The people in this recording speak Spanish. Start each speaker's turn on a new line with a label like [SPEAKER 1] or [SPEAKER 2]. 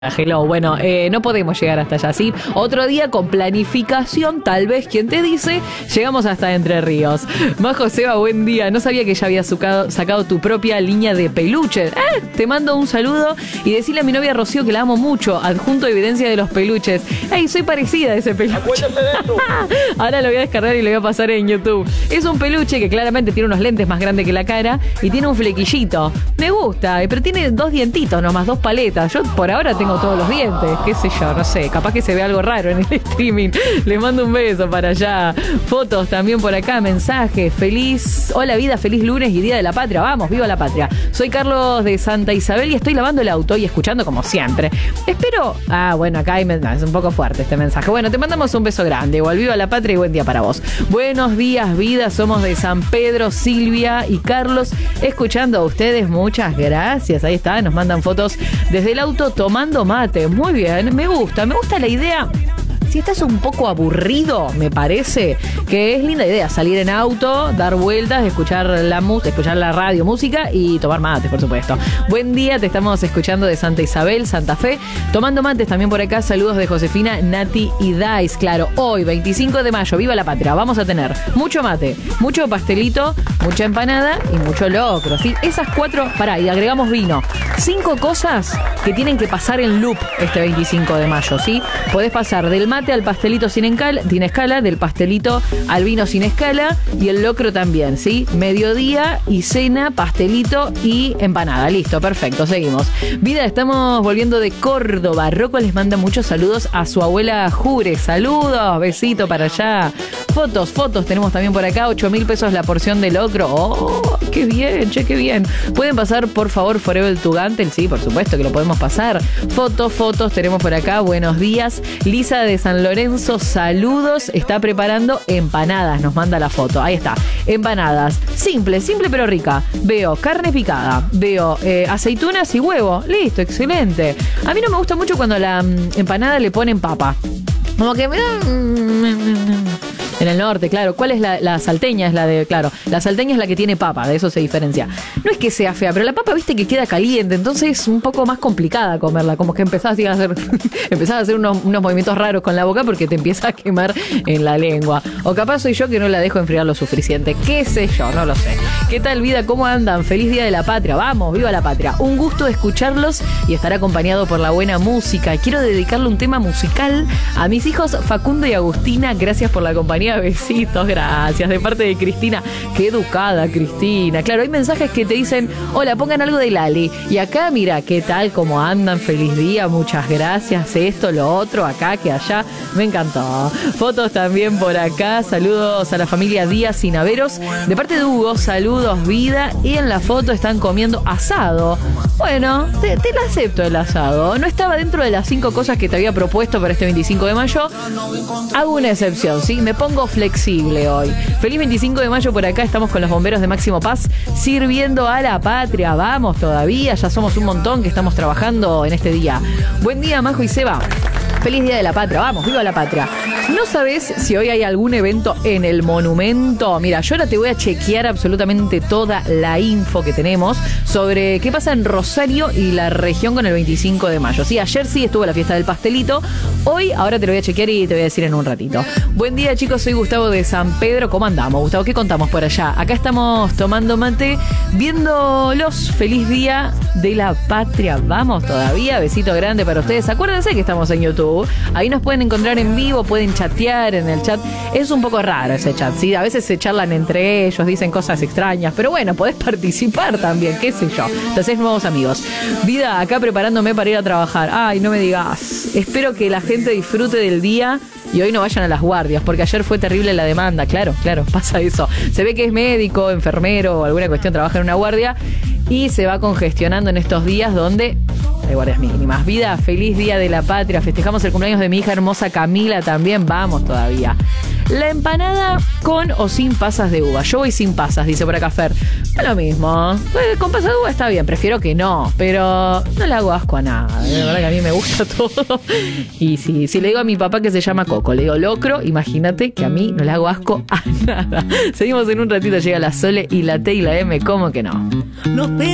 [SPEAKER 1] Hello, bueno, no podemos llegar hasta allá, ¿sí? Otro día con planificación, tal vez, quien te dice, llegamos hasta Entre Ríos. Majo Seba, buen día. No sabía que ya habías sacado tu propia línea de peluches. Te mando un saludo y decirle a mi novia Rocío que la amo mucho. Adjunto evidencia de los peluches. ¡Ey, soy parecida a ese peluche! Ahora lo voy a descargar y lo voy a pasar en YouTube. Es un peluche que claramente tiene unos lentes más grandes que la cara y tiene un flequillito. Me gusta, pero tiene 2 dientitos nomás, 2 paletas. Yo por ahora tengo todos los dientes, qué sé yo, no sé, capaz que se ve algo raro en el streaming. Les mando un beso para allá. Fotos también por acá, mensajes. Feliz, hola vida, feliz lunes y Día de la Patria. Vamos, viva la patria. Soy Carlos de Santa Isabel y estoy lavando el auto y escuchando como siempre. Espero, bueno, acá es un poco fuerte este mensaje. Bueno, te mandamos un beso grande. Igual viva la patria y buen día para vos. Buenos días, vida, somos de San Pedro, Silvia y Carlos, escuchando a ustedes. Muchas gracias. Ahí está, nos mandan fotos desde el auto tomando mate. Muy bien, me gusta la idea. Si estás un poco aburrido, me parece que es linda idea salir en auto, dar vueltas, escuchar la radio, música y tomar mates, por supuesto. Buen día, te estamos escuchando de Santa Isabel, Santa Fe, tomando mates también por acá. Saludos de Josefina, Nati y Dais. Claro, hoy, 25 de mayo, viva la patria, vamos a tener mucho mate, mucho pastelito, mucha empanada y mucho locro, ¿sí? Esas 4, y agregamos vino. 5 cosas que tienen que pasar en loop este 25 de mayo, ¿sí? Podés pasar del mate al pastelito sin escala, del pastelito al vino sin escala y el locro también, ¿sí? Mediodía y cena, pastelito y empanada. Listo, perfecto, seguimos. Vida, estamos volviendo de Córdoba. Rocco les manda muchos saludos a su abuela Jure. Saludos, besito para allá. Fotos tenemos también por acá. 8.000 pesos la porción de locro. ¡Oh, qué bien, che, qué bien! ¿Pueden pasar, por favor, Forever Tugantel? Sí, por supuesto que lo podemos pasar. Fotos tenemos por acá. Buenos días. Lisa de San Lorenzo, saludos. Está preparando empanadas, nos manda la foto. Ahí está, empanadas. Simple pero rica. Veo carne picada, veo aceitunas y huevo. Listo, excelente. A mí no me gusta mucho cuando a la empanada le ponen papa. Como que en el norte, claro. ¿Cuál es la salteña? Es la de, claro, la salteña es la que tiene papa, de eso se diferencia. No es que sea fea, pero la papa, viste que queda caliente, entonces es un poco más complicada comerla, como que empezás a hacer unos movimientos raros con la boca porque te empieza a quemar en la lengua. O capaz soy yo que no la dejo enfriar lo suficiente, qué sé yo, no lo sé. ¿Qué tal, vida? ¿Cómo andan? Feliz Día de la Patria, vamos, viva la patria. Un gusto escucharlos y estar acompañado por la buena música. Quiero dedicarle un tema musical a mis hijos Facundo y Agustina, gracias por la compañía. Besitos, gracias, de parte de Cristina. Qué educada, Cristina. Claro, hay mensajes que te dicen, hola, pongan algo de Lali. Y acá, mira, ¿qué tal? ¿Cómo andan? Feliz día, muchas gracias. Esto, lo otro, acá, que allá. Me encantó. Fotos también por acá. Saludos a la familia Díaz Sinaveros. De parte de Hugo, saludos, vida. Y en la foto están comiendo asado. Bueno, te la acepto el asado. No estaba dentro de las 5 cosas que te había propuesto para este 25 de mayo. Hago una excepción, ¿sí? Me pongo flexible hoy. Feliz 25 de mayo por acá. Estamos con los bomberos de Máximo Paz sirviendo a la patria. Vamos todavía. Ya somos un montón que estamos trabajando en este día. Buen día, Majo y Seba. Feliz Día de la Patria, vamos, viva la patria. ¿No sabes si hoy hay algún evento en el monumento? Mira, yo ahora te voy a chequear absolutamente toda la info que tenemos sobre qué pasa en Rosario y la región con el 25 de mayo. Sí, ayer sí estuvo la fiesta del pastelito. Hoy, ahora te lo voy a chequear y te voy a decir en un ratito. Buen día, chicos, soy Gustavo de San Pedro. ¿Cómo andamos, Gustavo? ¿Qué contamos por allá? Acá estamos tomando mate, viéndolos. Feliz Día de la Patria. Vamos todavía, besito grande para ustedes. Acuérdense que estamos en YouTube. Ahí nos pueden encontrar en vivo, pueden chatear en el chat. Es un poco raro ese chat, ¿sí? A veces se charlan entre ellos, dicen cosas extrañas, pero bueno, podés participar también, qué sé yo. Te haces nuevos amigos. Vida, acá preparándome para ir a trabajar. Ay, no me digas. Espero que la gente disfrute del día y hoy no vayan a las guardias, porque ayer fue terrible la demanda. Claro, pasa eso. Se ve que es médico, enfermero o alguna cuestión, trabaja en una guardia y se va congestionando en estos días donde hay guardias mínimas. Vida, feliz Día de la Patria. Festejamos el cumpleaños de mi hija hermosa Camila también. Vamos todavía. La empanada con o sin pasas de uva. Yo voy sin pasas, dice por acá Fer. Es lo mismo. Con pasas de uva está bien, prefiero que no, pero no le hago asco a nada. De verdad que a mí me gusta todo. Y si le digo a mi papá que se llama Coco, le digo locro, imagínate que a mí no le hago asco a nada. Seguimos en un ratito, llega la Sole y la T y la M, ¿cómo que no?